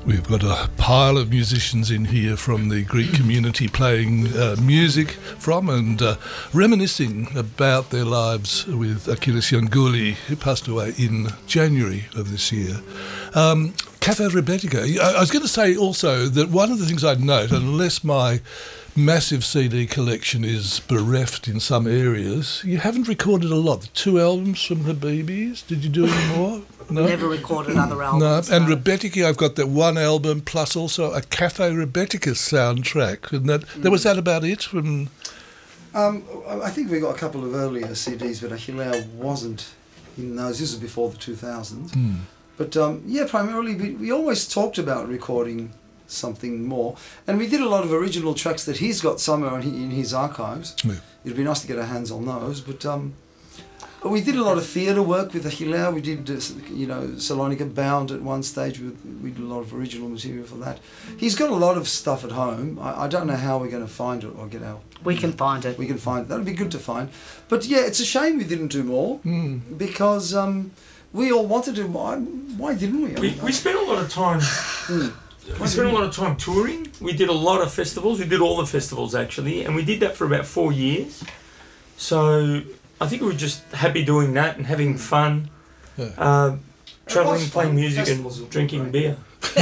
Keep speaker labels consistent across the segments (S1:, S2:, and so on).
S1: We've got a pile of musicians in here from the Greek community playing music from and reminiscing about their lives with Achilles Yangouli, who passed away in January of this year. Cafe Rebetika. I was going to say also that one of the things I'd note, unless my massive CD collection is bereft in some areas, you haven't recorded a lot. The 2 albums from Habibis, did you do any more? No?
S2: Never recorded other albums.
S1: No, and Rebetika, I've got that 1 album plus also a Cafe Rebetika soundtrack. And that was that about it? From
S3: I think we got a couple of earlier CDs, but Achillea wasn't in those. This was before the 2000s. But primarily we always talked about recording something more, and we did a lot of original tracks that he's got somewhere in his archives. Yeah. It'd be nice to get our hands on those, but we did a lot of theatre work with Achillea. We did Salonika Bound at one stage. We did a lot of original material for that. He's got a lot of stuff at home. I don't know how we're going to find it or get out.
S2: We can find it.
S3: We can find it. That'd be good to find. But yeah, it's a shame we didn't do more because we all wanted to. Why didn't we?
S4: We spent a lot of time. We spent a lot of time touring. We did a lot of festivals. We did all the festivals actually, and we did that for about 4 years. So I think we were just happy doing that and having fun, travelling, playing music, and drinking beer.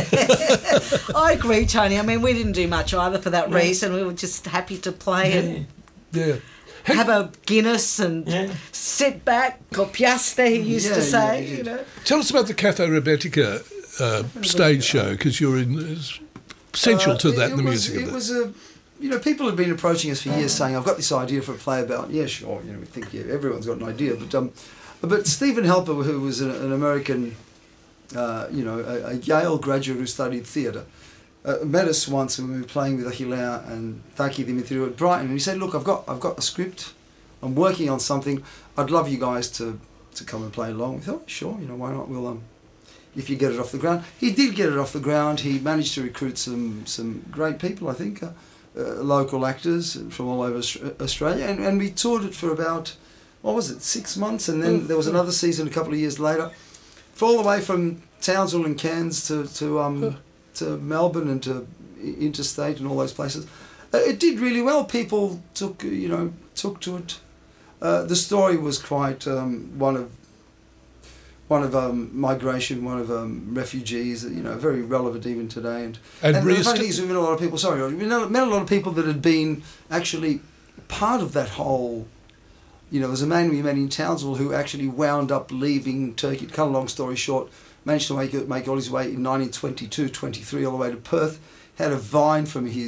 S2: I agree, Tony. I mean, we didn't do much either for that reason. We were just happy to play and have a Guinness and sit back. Copiaste, he used to say. You know.
S1: Tell us about the Cafe Rebetika stage show, because you're essential to that in the music.
S3: It was people had been approaching us for years saying, I've got this idea for a play about, we think everyone's got an idea, but Stephen Helper, who was an American, a Yale graduate who studied theatre, met us once when we were playing with Achillea and Taki Dimitriou at Brighton, and he said, look, I've got a script, I'm working on something, I'd love you guys to come and play along. We thought, sure, why not, we'll if you get it off the ground. He did get it off the ground. He managed to recruit some great people, I think, local actors from all over Australia, and we toured it for about, 6 months, and then there was another season a couple of years later, for all the way from Townsville and Cairns to Melbourne and to interstate and all those places. It did really well. People took to it. The story was quite one of migration, one of refugees, very relevant even today. And the funny thing is, we met a lot of people. We met a lot of people that had been actually part of that whole. There was a man we met in Townsville who actually wound up leaving Turkey. To cut a long story short, managed to make all his way in 1922, 23, all the way to Perth. Had a vine from he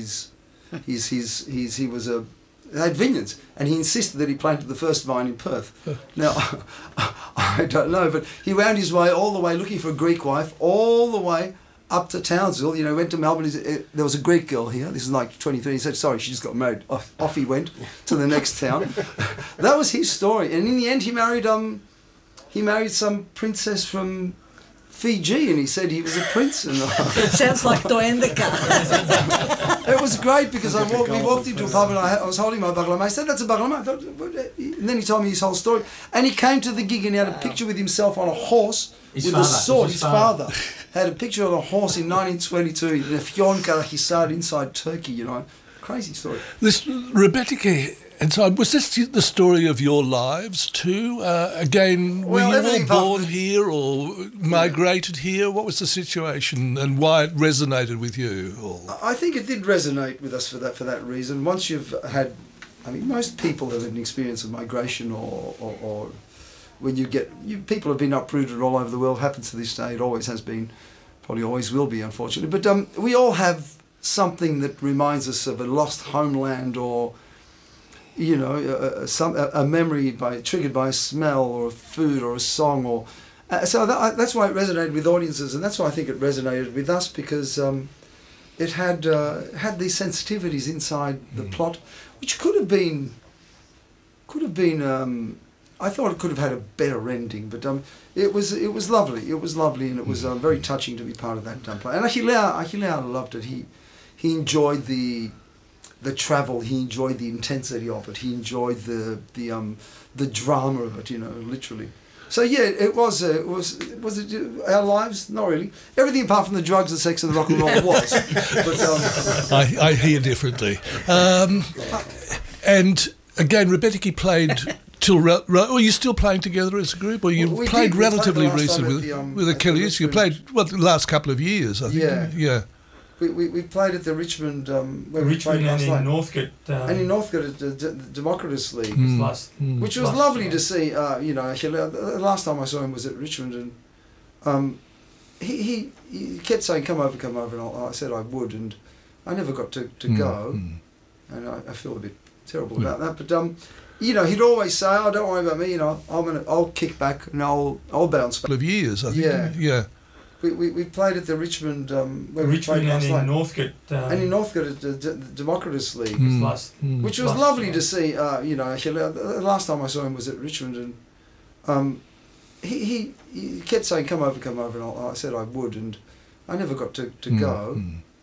S3: had vineyards, and he insisted that he planted the first vine in Perth. Now, I don't know, but he wound his way all the way looking for a Greek wife, all the way up to Townsville. Went to Melbourne. There was a Greek girl here. This is like 23. He said, sorry, she just got married. Off he went to the next town. That was his story. And in the end, he married some princess from Fiji, and he said he was a prince. And
S2: sounds like Doendeka.
S3: It was great because we walked into a pub and I was holding my baklama. I said, that's a baklama. And then he told me his whole story. And he came to the gig and he had a picture with himself on a horse with a sword. His father had a picture of a horse in 1922 in Afyonkarahisar inside Turkey, Crazy story.
S1: This Rebetika, and so was this the story of your lives too? Were you all born here or migrated here? What was the situation and why it resonated with you?
S3: I think it did resonate with us for that reason. Once you've had, most people have an experience of migration or when people have been uprooted all over the world. Happens to this day. It always has been, probably always will be, unfortunately. But we all have something that reminds us of a lost homeland or a memory triggered by a smell or a food or a song or so that's why it resonated with audiences, and that's why I think it resonated with us, because it had these sensitivities inside the plot, which could have been. I thought it could have had a better ending, but it was lovely. It was lovely, and it was very touching to be part of that play. And Achillea loved it. He enjoyed the travel. He enjoyed the intensity of it. He enjoyed the drama of it. Literally. So yeah, it was it our lives? Not really. Everything apart from the drugs, the sex, and the rock and roll was. But,
S1: I hear differently. And again, Rebetiki played till. Are you still playing together as a group, or you played relatively recently with Achilles? You played the last couple of years, I think. Yeah.
S3: We played at the Richmond, where
S4: Richmond
S3: we played last
S4: and
S3: night.
S4: in Northcote.
S3: And in Northcote at the Democritus League. Which was
S4: last
S3: lovely
S4: year.
S3: to see. Actually, the last time I saw him was at Richmond, and he kept saying, come over, and I said I would, and I never got to go, and I feel a bit terrible about that. But he'd always say, "Oh, don't worry about me. I'll kick back and I'll bounce back."
S1: Couple of years, I think. Yeah.
S3: We played at the Richmond, where
S4: Richmond
S3: we played last
S4: and
S3: night.
S4: in Northcote.
S3: And in Northcote at the Democritus League. Which was
S4: last
S3: lovely
S4: year.
S3: to see. Actually, the last time I saw him was at Richmond, and he kept saying, come over, and I said I would, and I never got to go,